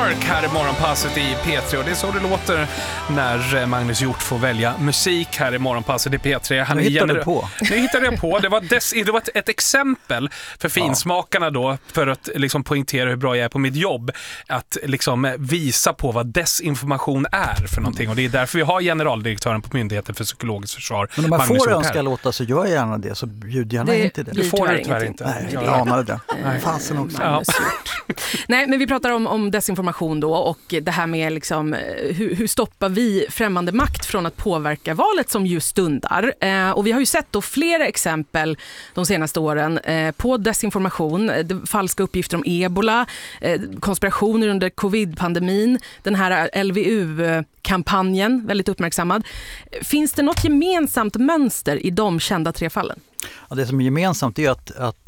Park här i Morgonpasset i P3 och det är så det låter när Magnus Hjort får välja musik här i Morgonpasset i P3. Nu hittade jag på. Det var ett exempel för finsmakarna då, för att liksom poängtera hur bra jag är på mitt jobb, att liksom visa på vad desinformation är för någonting, och det är därför vi har generaldirektören på Myndigheten för psykologiskt försvar. Men om man får önska låta så gör jag gärna det, så bjuder gärna in till det. Du får det tyvärr inte. Nej, jag anade det. Fasen också. Ja. Nej, men vi pratar om desinformation då, och det här med liksom, hur stoppar vi främmande makt från att påverka valet som just stundar. Och vi har ju sett då flera exempel de senaste åren på desinformation, falska uppgifter om ebola, konspirationer under covid-pandemin, den här LVU-kampanjen, väldigt uppmärksammad. Finns det något gemensamt mönster i de kända 3 fallen? Ja, det som är gemensamt är att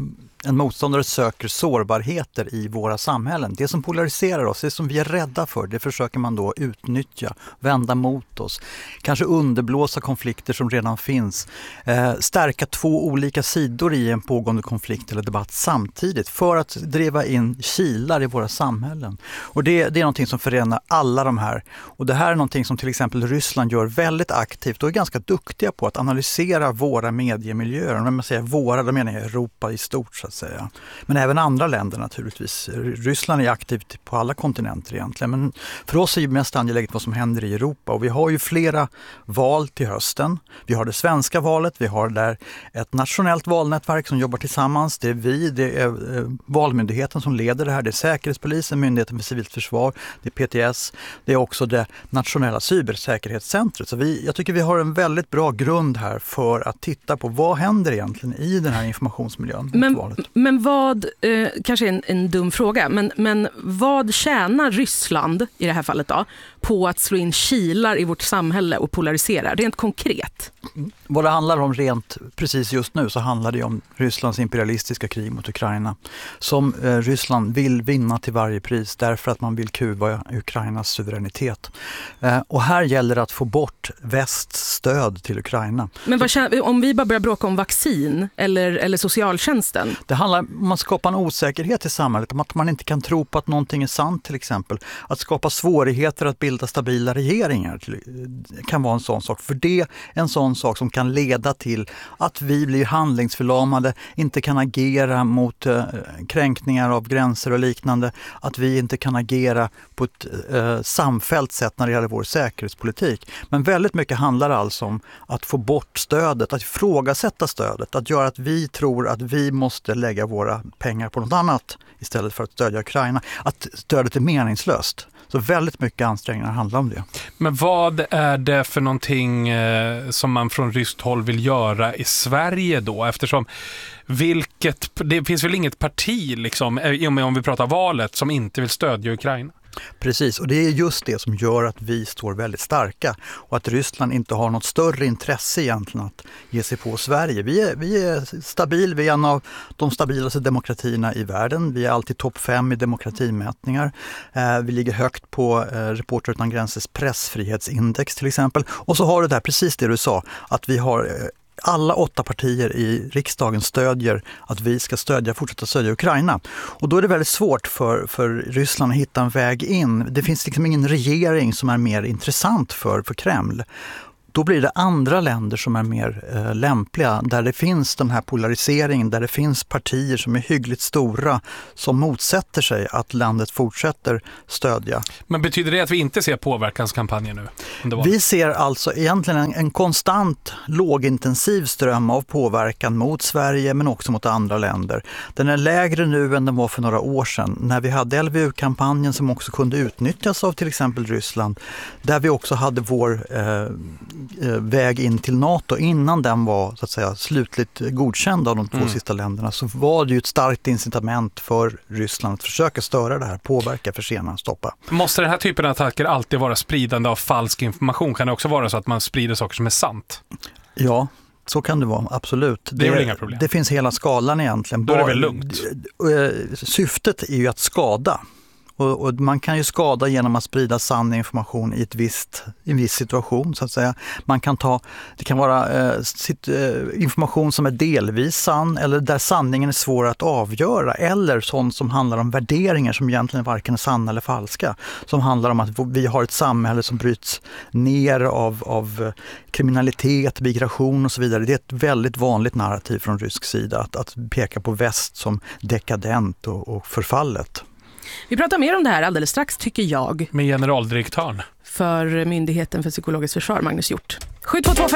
en motståndare söker sårbarheter i våra samhällen. Det som polariserar oss, det som vi är rädda för, det försöker man då utnyttja, vända mot oss. Kanske underblåsa konflikter som redan finns. Stärka 2 olika sidor i en pågående konflikt eller debatt samtidigt för att driva in kilar i våra samhällen. Och det är någonting som förenar alla de här. Och det här är någonting som till exempel Ryssland gör väldigt aktivt och är ganska duktiga på att analysera våra mediemiljöer. Och när man säger våra, då menar jag Europa i stort så att säga. Men även andra länder naturligtvis. Ryssland är aktivt på alla kontinenter egentligen. Men för oss är det mest angeläget vad som händer i Europa. Och vi har ju flera val till hösten. Vi har det svenska valet. Vi har där ett nationellt valnätverk som jobbar tillsammans. Det är Valmyndigheten som leder det här. Det är Säkerhetspolisen, Myndigheten för civilt försvar. Det är PTS. Det är också det nationella cybersäkerhetscentret. Så jag tycker vi har en väldigt bra grund här för att titta på vad händer egentligen i den här informationsmiljön mot valet. Men vad, kanske en dum fråga, men vad tjänar Ryssland i det här fallet då på att slå in kilar i vårt samhälle och polarisera, rent konkret? Vad det handlar om rent precis just nu så handlar det om Rysslands imperialistiska krig mot Ukraina som Ryssland vill vinna till varje pris därför att man vill kuva Ukrainas suveränitet. Och här gäller det att få bort västs stöd till Ukraina. Men om vi bara börjar bråka om vaccin eller socialtjänsten? Det handlar om att skapa en osäkerhet i samhället, om att man inte kan tro på att någonting är sant till exempel. Att skapa svårigheter att bilda stabila regeringar kan vara en sån sak. För det är en sån sak som kan leda till att vi blir handlingsförlamade, inte kan agera mot kränkningar av gränser och liknande. Att vi inte kan agera på ett samfällt sätt när det gäller vår säkerhetspolitik. Men väldigt mycket handlar alltså om att få bort stödet, att ifrågasätta stödet, att göra att vi tror att vi måste lägga våra pengar på något annat istället för att stödja Ukraina. Att stödet är meningslöst. Så väldigt mycket ansträngningar handlar om det. Men vad är det för någonting som man från ryskt håll vill göra i Sverige då? Eftersom det finns väl inget parti liksom, om vi pratar valet, som inte vill stödja Ukraina? Precis, och det är just det som gör att vi står väldigt starka och att Ryssland inte har något större intresse egentligen att ge sig på Sverige. Vi är stabil, vi är en av de stabilaste demokratierna i världen. Vi är alltid topp 5 i demokratimätningar. Vi ligger högt på Reporter utan gränsers pressfrihetsindex till exempel. Och så har du där precis det du sa, att vi har alla 8 partier i riksdagen stödjer att vi ska fortsätta stödja Ukraina. Och då är det väldigt svårt för Ryssland att hitta en väg in. Det finns liksom ingen regering som är mer intressant för Kreml. Då blir det andra länder som är mer lämpliga, där det finns den här polariseringen, där det finns partier som är hyggligt stora som motsätter sig att landet fortsätter stödja. Men betyder det att vi inte ser påverkanskampanjer nu? Vi ser alltså egentligen en konstant lågintensiv ström av påverkan mot Sverige men också mot andra länder. Den är lägre nu än den var för några år sedan när vi hade LVU-kampanjen som också kunde utnyttjas av till exempel Ryssland, där vi också hade vår väg in till NATO innan den var så att säga slutligt godkänd av de 2 sista länderna, så var det ju ett starkt incitament för Ryssland att försöka störa det här, påverka, försena, stoppa. Måste den här typen av attacker alltid vara spridande av falsk information? Kan det också vara så att man sprider saker som är sant? Ja, så kan det vara, absolut. Det är väl inga problem? Det finns hela skalan egentligen. Då är det väl lugnt? Syftet är ju att skada. Och man kan ju skada genom att sprida sann information i en viss situation så att säga. Det kan vara information som är delvis sann eller där sanningen är svår att avgöra, eller sånt som handlar om värderingar som egentligen varken är sanna eller falska. Som handlar om att vi har ett samhälle som bryts ner av kriminalitet, migration och så vidare. Det är ett väldigt vanligt narrativ från rysk sida att peka på väst som dekadent och förfallet. Vi pratar mer om det här alldeles strax, tycker jag. Med generaldirektören För Myndigheten för psykologiskt försvar, Magnus Hjort. 7225